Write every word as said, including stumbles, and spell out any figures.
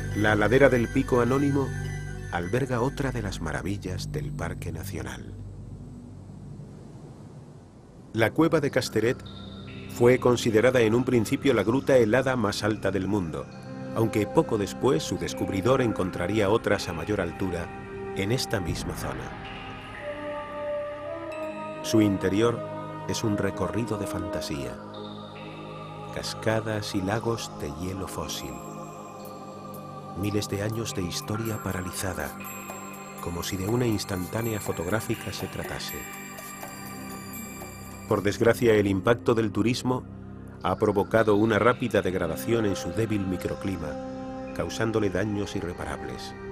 La ladera del Pico Anónimo alberga otra de las maravillas del Parque Nacional. La cueva de Casteret fue considerada en un principio la gruta helada más alta del mundo, aunque poco después su descubridor encontraría otras a mayor altura en esta misma zona. Su interior es un recorrido de fantasía. Cascadas y lagos de hielo fósil. Miles de años de historia paralizada, como si de una instantánea fotográfica se tratase. Por desgracia, el impacto del turismo ha provocado una rápida degradación en su débil microclima, causándole daños irreparables.